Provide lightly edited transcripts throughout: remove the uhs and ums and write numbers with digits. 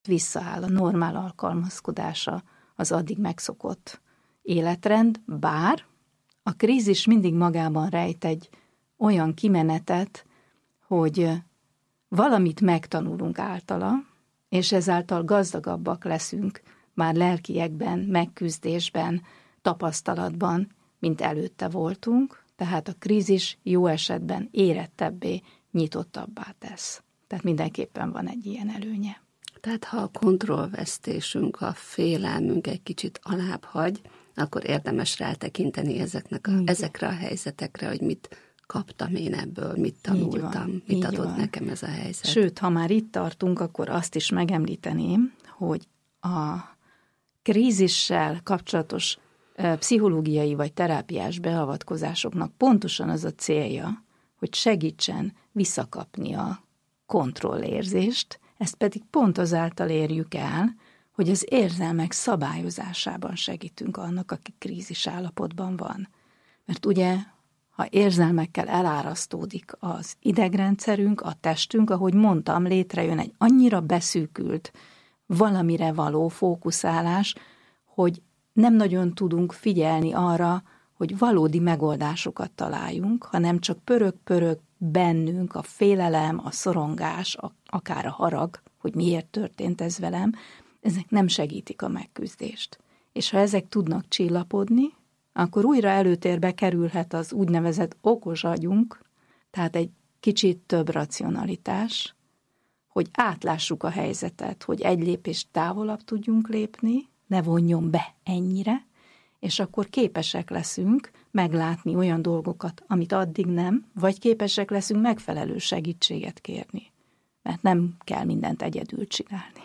visszaáll a normál alkalmazkodása az addig megszokott életrend, bár a krízis mindig magában rejt egy olyan kimenetet, hogy valamit megtanulunk általa, és ezáltal gazdagabbak leszünk már lelkiekben, megküzdésben, tapasztalatban, mint előtte voltunk, tehát a krízis jó esetben érettebbé, nyitottabbá tesz. Tehát mindenképpen van egy ilyen előnye. Tehát ha a kontrollvesztésünk, a félelmünk egy kicsit alább hagy, akkor érdemes rátekinteni ezekre a helyzetekre, hogy mit kaptam én ebből, mit tanultam, mit adott nekem ez a helyzet. Sőt, ha már itt tartunk, akkor azt is megemlíteném, hogy a krízissel kapcsolatos pszichológiai vagy terápiás beavatkozásoknak pontosan az a célja, hogy segítsen visszakapni a kontrollérzést, ezt pedig pont azáltal érjük el, hogy az érzelmek szabályozásában segítünk annak, aki krízis állapotban van. Mert ugye, ha érzelmekkel elárasztódik az idegrendszerünk, a testünk, ahogy mondtam, létrejön egy annyira beszűkült, valamire való fókuszálás, hogy nem nagyon tudunk figyelni arra, hogy valódi megoldásokat találjunk, hanem csak pörög bennünk a félelem, a szorongás, akár a harag, hogy miért történt ez velem, ezek nem segítik a megküzdést. És ha ezek tudnak csillapodni, akkor újra előtérbe kerülhet az úgynevezett okos agyunk, tehát egy kicsit több racionalitás, hogy átlássuk a helyzetet, hogy egy lépést távolabb tudjunk lépni, ne vonjon be ennyire, és akkor képesek leszünk meglátni olyan dolgokat, amit addig nem, vagy képesek leszünk megfelelő segítséget kérni, mert nem kell mindent egyedül csinálni.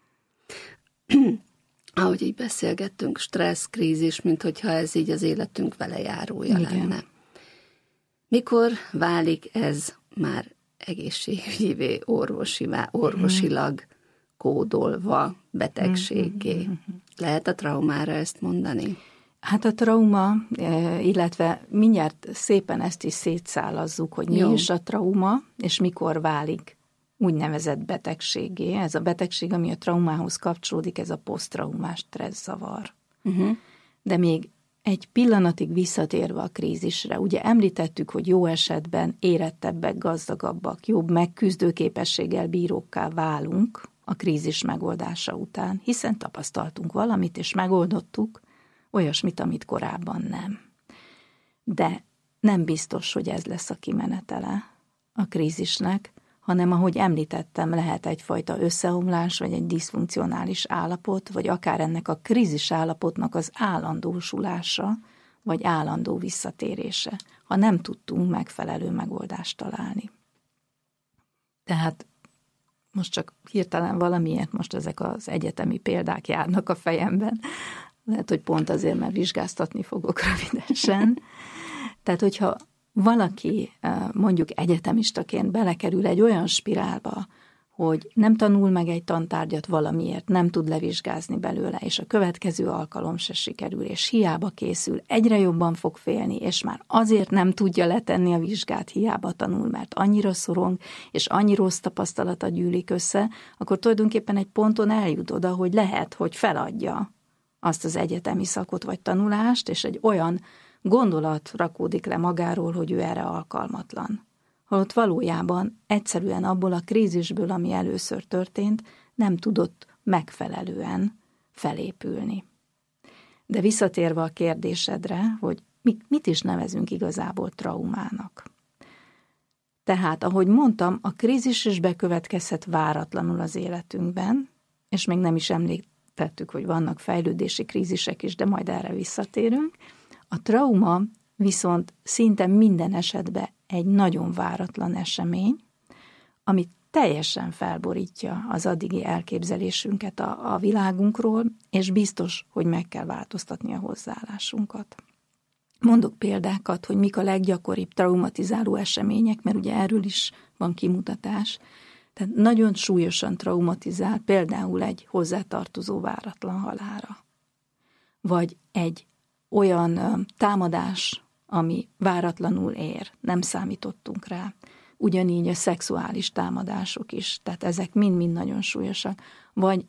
Ahogy így beszélgettünk, stressz, krízis, mint hogyha ez így az életünk velejárója lenne. Mikor válik ez már egészségügyivé, orvosilag kódolva betegséggé? Lehet a traumára ezt mondani? Hát a trauma, illetve mindjárt szépen ezt is szétszálazzuk, hogy mi is a trauma, és mikor válik úgynevezett betegségé. Ez a betegség, ami a traumához kapcsolódik, ez a posztraumás stresszavar. De még egy pillanatig visszatérve a krízisre, ugye említettük, hogy jó esetben érettebbek, gazdagabbak, jobb megküzdőképességgel bírókká válunk a krízis megoldása után, hiszen tapasztaltunk valamit, és megoldottuk, olyasmit, amit korábban nem. De nem biztos, hogy ez lesz a kimenetele a krízisnek, hanem ahogy említettem, lehet egyfajta összeomlás, vagy egy diszfunkcionális állapot, vagy akár ennek a krízis állapotnak az állandósulása, vagy állandó visszatérése, ha nem tudtunk megfelelő megoldást találni. Tehát most csak hirtelen valamiért most ezek az egyetemi példák járnak a fejemben. Lehet, hogy pont azért, mert vizsgáztatni fogok rövidesen. Tehát, hogyha valaki mondjuk egyetemistaként belekerül egy olyan spirálba, hogy nem tanul meg egy tantárgyat valamiért, nem tud levizsgázni belőle, és a következő alkalom se sikerül, és hiába készül, egyre jobban fog félni, és már azért nem tudja letenni a vizsgát, hiába tanul, mert annyira szorong, és annyi rossz tapasztalata gyűlik össze, akkor tulajdonképpen egy ponton eljut oda, hogy lehet, hogy feladja azt az egyetemi szakot vagy tanulást, és egy olyan gondolat rakódik le magáról, hogy ő erre alkalmatlan. Holott valójában egyszerűen abból a krízisből, ami először történt, nem tudott megfelelően felépülni. De visszatérve a kérdésedre, hogy mit is nevezünk igazából traumának. Tehát, ahogy mondtam, a krízis is bekövetkezhet váratlanul az életünkben, és még nem is említettük, hogy vannak fejlődési krízisek is, de majd erre visszatérünk. A trauma viszont szinte minden esetben egy nagyon váratlan esemény, ami teljesen felborítja az addigi elképzelésünket a világunkról, és biztos, hogy meg kell változtatni a hozzáállásunkat. Mondok példákat, hogy mik a leggyakoribb traumatizáló események, mert ugye erről is van kimutatás. Tehát nagyon súlyosan traumatizál például egy hozzátartozó váratlan halálra. Vagy egy olyan támadás, ami váratlanul ér, nem számítottunk rá. ugyanígy a szexuális támadások is, tehát ezek mind-mind nagyon súlyosak. Vagy